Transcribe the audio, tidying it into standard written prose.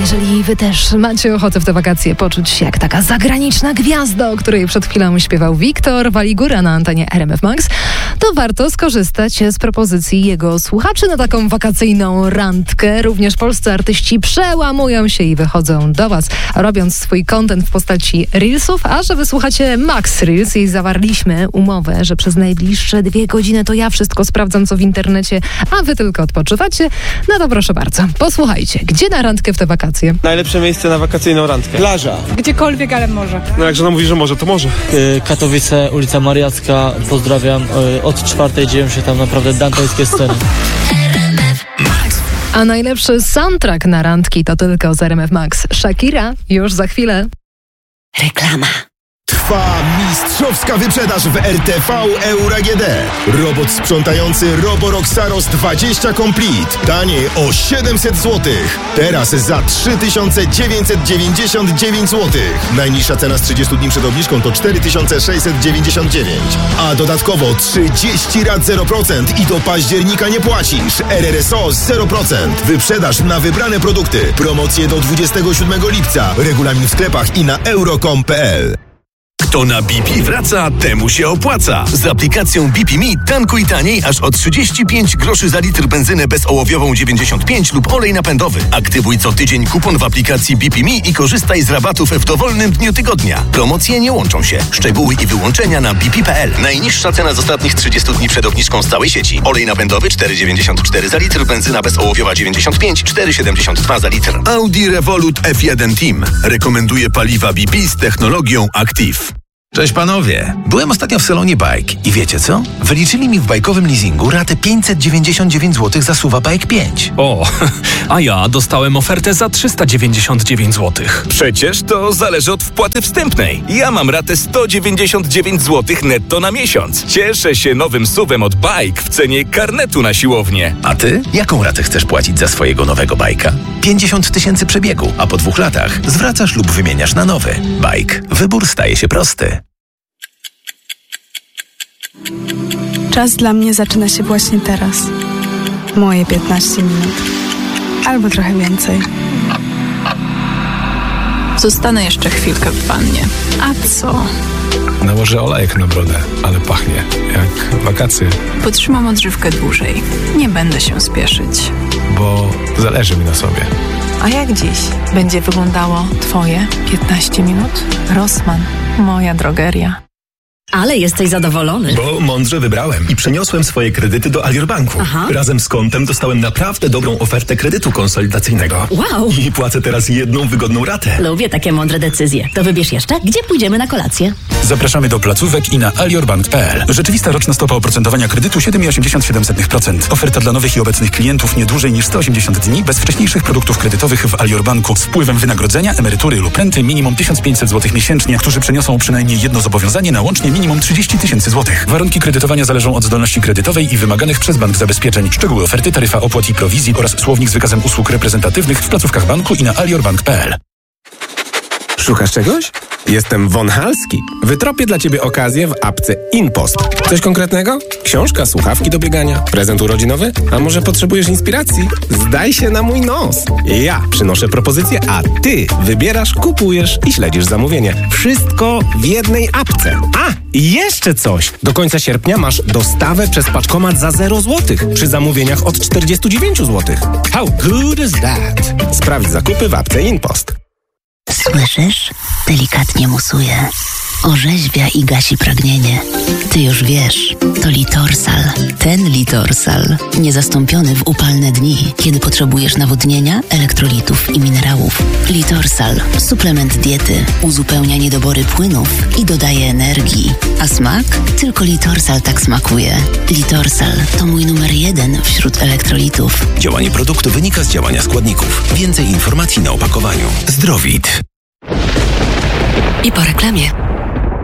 jeżeli wy też macie ochotę w te wakacje poczuć się jak taka zagraniczna gwiazda, o której przed chwilą śpiewał Wiktor Waligura na antenie RMF Max, to warto skorzystać z propozycji jego słuchaczy na taką wakacyjną randkę. Również polscy artyści przełamują się i wychodzą do was, robiąc swój content w postaci reelsów, a że wysłuchacie Max Reels i zawarliśmy umowę, że przez najbliższe 2 godziny to ja wszystko sprawdzam, co w internecie, a wy tylko odpoczywacie, no to proszę bardzo, posłuchajcie, gdzie na randkę w te wakacje? Najlepsze miejsce na wakacyjną randkę. Plaża. Gdziekolwiek, ale może. No jak żona mówi, że może, to może. Katowice, ulica Mariacka, pozdrawiam. Od 4 dzieją się tam naprawdę dantejskie sceny. A najlepszy soundtrack na randki to tylko z RMF Max. Shakira już za chwilę. Reklama. Trwa mistrzowska wyprzedaż w RTV Euro AGD. Robot sprzątający Roborock Saros 20 Complete. Taniej o 700 zł. Teraz za 3999 zł. Najniższa cena z 30 dni przed obniżką to 4699. A dodatkowo 30 rat 0% i do października nie płacisz. RRSO 0%. Wyprzedaż na wybrane produkty. Promocje do 27 lipca. Regulamin w sklepach i na euro.com.pl. Kto na BP wraca, temu się opłaca. Z aplikacją BP Me tankuj taniej aż o 35 groszy za litr benzynę bezołowiową 95 lub olej napędowy. Aktywuj co tydzień kupon w aplikacji BP Me i korzystaj z rabatów w dowolnym dniu tygodnia. Promocje nie łączą się. Szczegóły i wyłączenia na bp.pl. Najniższa cena z ostatnich 30 dni przed obniżką z całej sieci. Olej napędowy 4,94 za litr, benzyna bezołowiowa 95, 4,72 za litr. Audi Revolut F1 Team rekomenduje paliwa BP z technologią Active. Cześć panowie, byłem ostatnio w salonie Bike i wiecie co? Wyliczyli mi w bajkowym leasingu ratę 599 zł za SUV Bike 5. O, a ja dostałem ofertę za 399 zł. Przecież to zależy od wpłaty wstępnej. Ja mam ratę 199 zł netto na miesiąc. Cieszę się nowym SUV-em od Bike w cenie karnetu na siłownię. A ty? Jaką ratę chcesz płacić za swojego nowego bajka? 50 000 przebiegu, a po 2 latach zwracasz lub wymieniasz na nowy. Bike. Wybór staje się prosty. Czas dla mnie zaczyna się właśnie teraz. Moje 15 minut. Albo trochę więcej. Zostanę jeszcze chwilkę w wannie. A co? Nałożę olejek na brodę, ale pachnie jak wakacje. Potrzymam odżywkę dłużej. Nie będę się spieszyć. Bo zależy mi na sobie. A jak dziś będzie wyglądało twoje 15 minut? Rossmann, moja drogeria. Ale jesteś zadowolony. Bo mądrze wybrałem i przeniosłem swoje kredyty do Alior Banku. Aha. Razem z kontem dostałem naprawdę dobrą ofertę kredytu konsolidacyjnego. Wow! I płacę teraz jedną wygodną ratę. Lubię takie mądre decyzje. To wybierz jeszcze, gdzie pójdziemy na kolację. Zapraszamy do placówek i na aliorbank.pl. Rzeczywista roczna stopa oprocentowania kredytu 7,87%. Oferta dla nowych i obecnych klientów nie dłużej niż 180 dni bez wcześniejszych produktów kredytowych w Alior Banku z wpływem wynagrodzenia, emerytury lub renty minimum 1500 zł miesięcznie, którzy przeniosą przynajmniej jedno zobowiązanie na łącznie minimum 30 000 zł. Warunki kredytowania zależą od zdolności kredytowej i wymaganych przez bank zabezpieczeń. Szczegóły oferty, taryfa opłat i prowizji oraz słownik z wykazem usług reprezentatywnych w placówkach banku i na aliorbank.pl. Szukasz czegoś? Jestem Von Halski. Wytropię dla Ciebie okazję w apce InPost. Coś konkretnego? Książka, słuchawki do biegania, prezent urodzinowy? A może potrzebujesz inspiracji? Zdaj się na mój nos. Ja przynoszę propozycję, a Ty wybierasz, kupujesz i śledzisz zamówienie. Wszystko w jednej apce. A, i jeszcze coś. Do końca sierpnia masz dostawę przez paczkomat za 0 zł przy zamówieniach od 49 zł. How good is that? Sprawdź zakupy w apce InPost. Słyszysz? Delikatnie musuje. Orzeźwia i gasi pragnienie. Ty już wiesz, to Litorsal. Ten Litorsal. Niezastąpiony w upalne dni, kiedy potrzebujesz nawodnienia, elektrolitów i minerałów. Litorsal. Suplement diety. Uzupełnia niedobory płynów i dodaje energii. A smak? Tylko Litorsal tak smakuje. Litorsal to mój numer 1 wśród elektrolitów. Działanie produktu wynika z działania składników. Więcej informacji na opakowaniu. Zdrowit. I po reklamie.